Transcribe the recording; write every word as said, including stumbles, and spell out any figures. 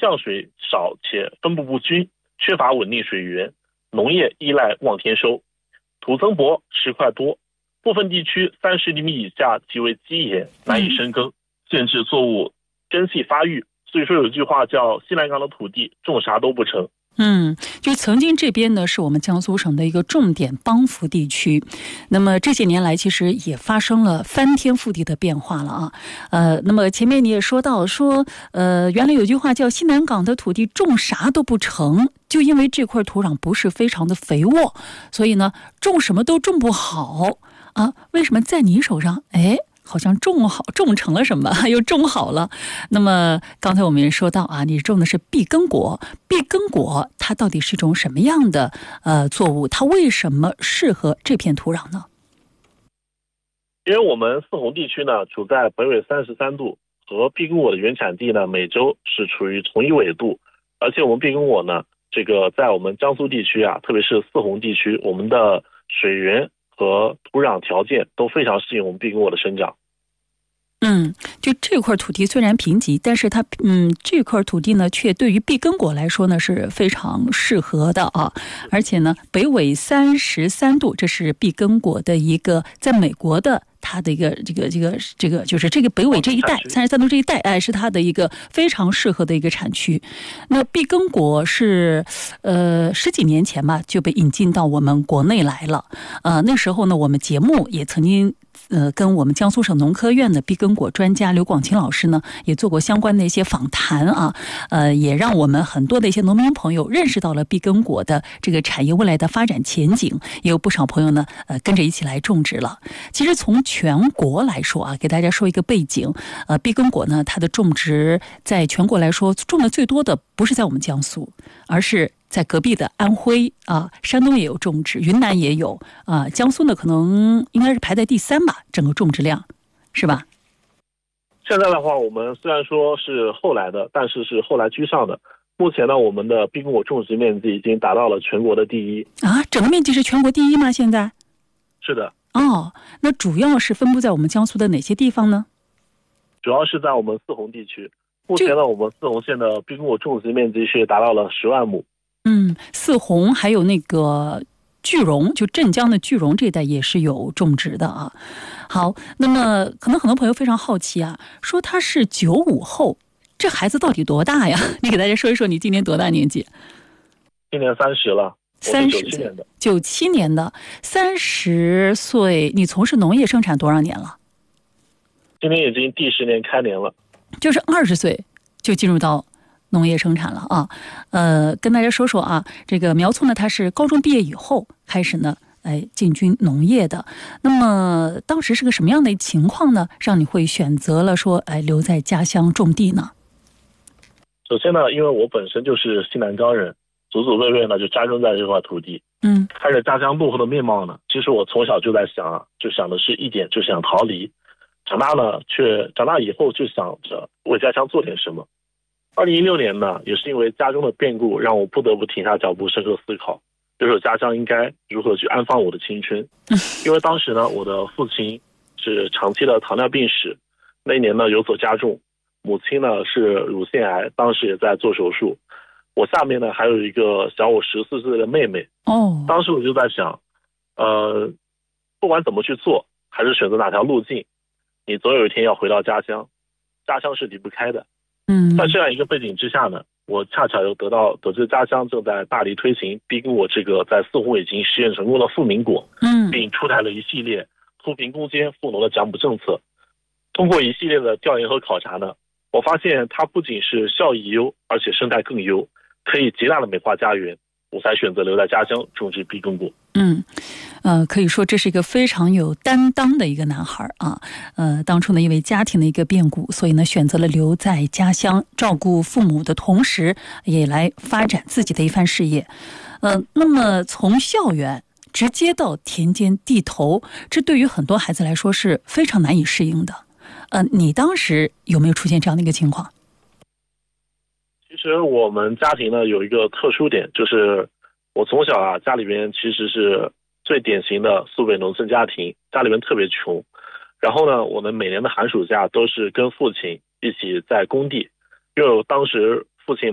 降水少且分布不均，缺乏稳定水源，农业依赖望天收，土层薄，石块多，部分地区三十厘米以下即为基岩，难以深耕，限制作物根系发育。所以说有句话叫西南港的土地种啥都不成。 嗯，就曾经这边呢是我们江苏省的一个重点帮扶地区，那么这些年来其实也发生了翻天覆地的变化了啊。呃，那么前面你也说到说，呃，原来有句话叫西南港的土地种啥都不成，就因为这块土壤不是非常的肥沃，所以呢种什么都种不好啊。为什么在你手上，哎？好像种好种成了什么又种好了。那么刚才我们也说到啊，你种的是碧根果，碧根果它到底是一种什么样的呃作物？它为什么适合这片土壤呢？ 因为我们泗洪地区呢处在北纬三十三度，和碧根果的原产地呢美洲是处于同一纬度，而且我们碧根果呢这个在我们江苏地区啊，特别是泗洪地区，我们的水源和土壤条件都非常适应我们碧根果的生长。 嗯，就这块土地虽然贫瘠，但是它嗯这块土地呢，却对于碧根果来说呢是非常适合的啊。而且呢，北纬三十三度，这是碧根果的一个在美国的它的一个这个这个这个就是这个北纬这一带三十三度这一带，哎，是它的一个非常适合的一个产区。那碧根果是呃十几年前吧就被引进到我们国内来了。呃，那时候呢，我们节目也曾经。呃，跟我们江苏省农科院的碧根果专家刘广清老师呢，也做过相关的一些访谈啊，呃，也让我们很多的一些农民朋友认识到了碧根果的这个产业未来的发展前景，也有不少朋友呢，呃，跟着一起来种植了。其实从全国来说啊，给大家说一个背景，呃，碧根果呢，它的种植在全国来说种的最多的不是在我们江苏，而是在隔壁的安徽啊，山东也有种植，云南也有啊，江苏呢可能应该是排在第三吧，整个种植量，是吧？ 现在的话，我们虽然说是后来的，但是是后来居上的。目前呢，我们的碧根果种植面积已经达到了全国的第一啊，整个面积是全国第一吗？现在？ 是的。 哦，那主要是分布在我们江苏的哪些地方呢？ 主要是在我们泗洪地区。目前呢，我们泗洪县的碧根果种植面积是达到了十万亩。 嗯，泗洪还有那个句容，就镇江的句容这一带也是有种植的啊。好，那么可能很多朋友非常好奇啊，说他是九五后，这孩子到底多大呀？你给大家说一说，你今年多大年纪？ 今年三十了， 三十岁，九七年的，三十岁，你从事农业生产多少年了？ 今年已经第十年开年了， 就是二十岁就进入到农业生产了啊。呃，跟大家说说啊，这个苗葱呢，他是高中毕业以后开始呢，哎，进军农业的。那么当时是个什么样的情况呢？让你会选择了说，哎，留在家乡种地呢？ 首先呢，因为我本身就是西南庄人，祖祖辈辈呢就扎根在这块土地。 嗯， 看着家乡落后的面貌呢，其实我从小就在想啊，就想的是一点，就想逃离。长大呢，却长大以后就想着为家乡做点什么。二零一六年呢，也是因为家中的变故，让我不得不停下脚步，深刻思考，留守家乡应该如何去安放我的青春。因为当时呢，我的父亲是长期的糖尿病史，那一年呢有所加重，母亲呢是乳腺癌，当时也在做手术。我下面呢还有一个小我十四岁的妹妹。 哦， 当时我就在想，呃，不管怎么去做，还是选择哪条路径，你总有一天要回到家乡，家乡是离不开的。 嗯， 在这样一个背景之下呢，我恰巧又得到得知家乡正在大力推行碧根果这个在泗洪已经实验成功的富民果， 嗯， 并出台了一系列脱贫攻坚富农的奖补政策。通过一系列的调研和考察呢，我发现它不仅是效益优，而且生态更优，可以极大的美化家园，我才选择留在家乡种植碧根果。 嗯，呃，可以说这是一个非常有担当的一个男孩啊。呃，当初呢，因为家庭的一个变故，所以呢，选择了留在家乡照顾父母的同时，也来发展自己的一番事业。呃，那么从校园直接到田间地头，这对于很多孩子来说是非常难以适应的。呃，你当时有没有出现这样的一个情况？ 其实我们家庭呢有一个特殊点，就是我从小啊，家里边其实是最典型的苏北农村家庭，家里边特别穷。然后呢，我们每年的寒暑假都是跟父亲一起在工地，因为我当时